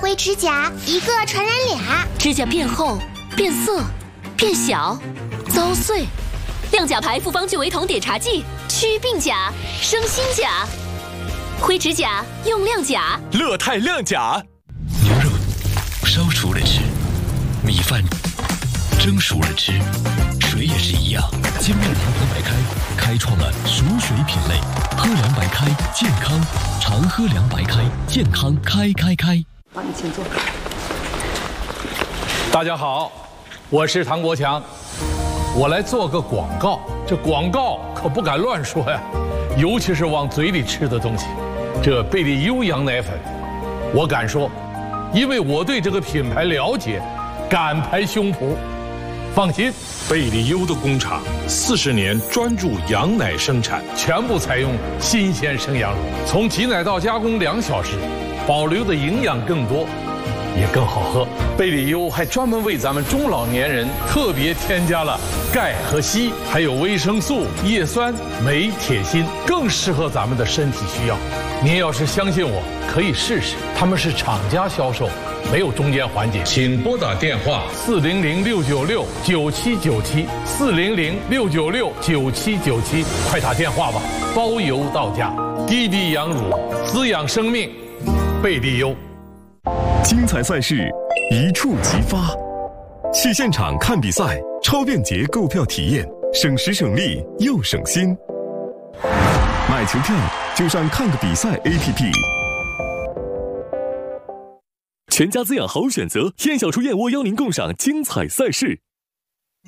灰指甲，一个传染俩。 指甲变厚、变色、变小、遭碎。亮甲牌复方聚维酮碘茶剂，祛病甲，生新甲。灰指甲用亮甲， 乐泰亮甲。牛肉烧熟了吃，米饭蒸熟了吃，水也是一样。精酿糖糖白开开创了熟水品类，喝凉白开健康，常喝凉白开健康开。 好，你请坐。 大家好，我是唐国强，我来做个广告。这广告可不敢乱说呀，尤其是往嘴里吃的东西。这贝利优羊奶粉，我敢说，因为我对这个品牌了解，敢拍胸脯。放心，贝利优的工厂40年专注羊奶生产，全部采用新鲜生羊乳，从挤奶到加工2小时，保留的营养更多，也更好喝。贝利优还专门为咱们中老年人特别添加了钙和硒，还有维生素、叶酸、镁、铁、锌，更适合咱们的身体需要。您要是相信我，可以试试，他们是厂家销售，没有中间环节。请拨打电话400-696-9797，400-696-9797，快打电话吧，包邮到家。滴滴羊乳，滋养生命，贝利优。 精彩赛事一触即发，去现场看比赛，超便捷购票体验，省时省力又省心。买球票就上看个比赛 APP。 全家滋养好选择，燕小厨燕窝邀您共赏精彩赛事。